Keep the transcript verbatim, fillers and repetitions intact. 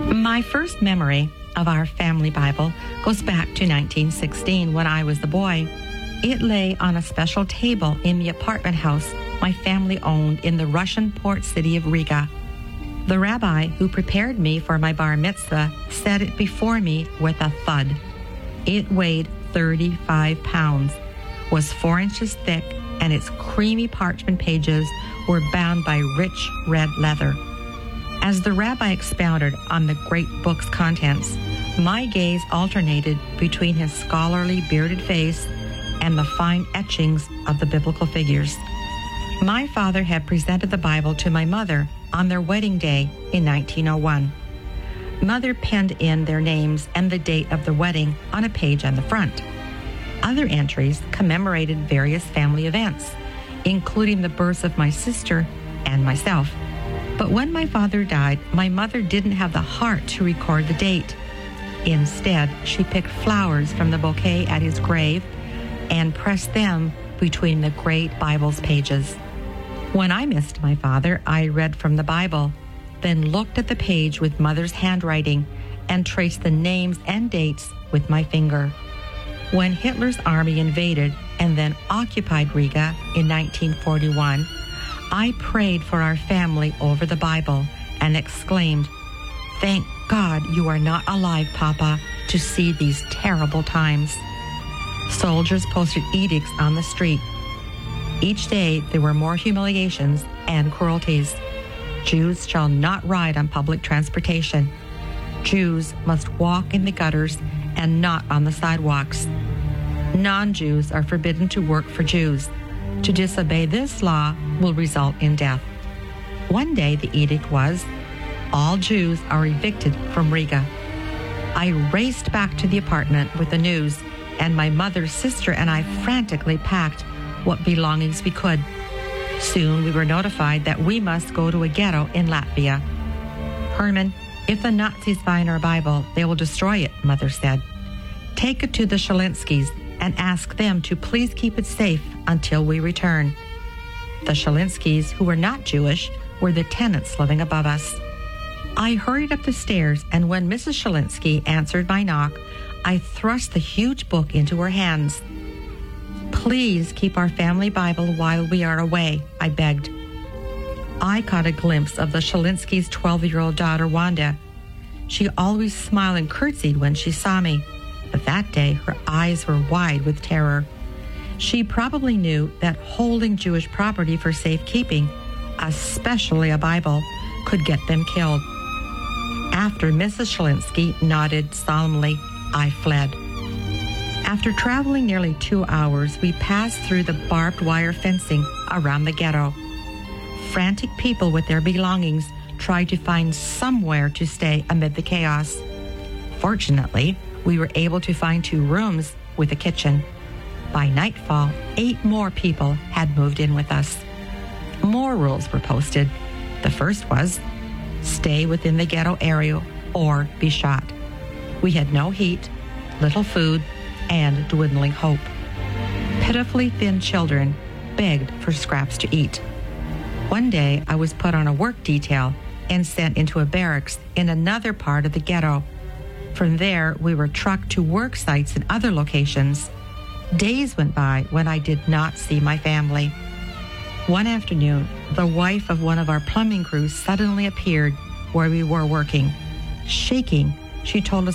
My first memory of our family Bible goes back to nineteen sixteen when I was a boy. It lay on a special table in the apartment house my family owned in the Russian port city of Riga. The rabbi who prepared me for my bar mitzvah set it before me with a thud. It weighed thirty-five pounds, was four inches thick, and its creamy parchment pages were bound by rich red leather. As the rabbi expounded on the great book's contents, my gaze alternated between his scholarly bearded face and the fine etchings of the biblical figures. My father had presented the Bible to my mother on their wedding day in nineteen oh one. Mother penned in their names and the date of the wedding on a page on the front. Other entries commemorated various family events, including the births of my sister and myself. But when my father died, my mother didn't have the heart to record the date. Instead, she picked flowers from the bouquet at his grave and pressed them between the great Bible's pages. When I missed my father, I read from the Bible, then looked at the page with Mother's handwriting and traced the names and dates with my finger. When Hitler's army invaded and then occupied Riga in nineteen forty-one, I prayed for our family over the Bible and exclaimed, "Thank God you are not alive, Papa, to see these terrible times." Soldiers posted edicts on the street. Each day there were more humiliations and cruelties. Jews shall not ride on public transportation. Jews must walk in the gutters and not on the sidewalks. Non-Jews are forbidden to work for Jews. To disobey this law will result in death. One day the edict was, all Jews are evicted from Riga. I raced back to the apartment with the news, and my mother's sister and I frantically packed what belongings we could. Soon we were notified that we must go to a ghetto in Latvia. "Herman, if the Nazis find our Bible, they will destroy it," Mother said. "Take it to the Shalinskys and ask them to please keep it safe until we return." The Shalinskys, who were not Jewish, were the tenants living above us. I hurried up the stairs, and when Missus Shalinsky answered my knock, I thrust the huge book into her hands. "Please keep our family Bible while we are away," I begged. I caught a glimpse of the Shalinskys' twelve-year-old daughter, Wanda. She always smiled and curtsied when she saw me, but that day her eyes were wide with terror. She probably knew that holding Jewish property for safekeeping, especially a Bible, could get them killed. After Missus Shalinsky nodded solemnly, I fled. After traveling nearly two hours, we passed through the barbed wire fencing around the ghetto. Frantic people with their belongings tried to find somewhere to stay amid the chaos. Fortunately, we were able to find two rooms with a kitchen. By nightfall, eight more people had moved in with us. More rules were posted. The first was, stay within the ghetto area or be shot. We had no heat, little food, and dwindling hope. Pitifully thin children begged for scraps to eat. One day, I was put on a work detail and sent into a barracks in another part of the ghetto. From there, we were trucked to work sites in other locations. Days went by when I did not see my family. One afternoon, the wife of one of our plumbing crews suddenly appeared where we were working. Shaking, she told us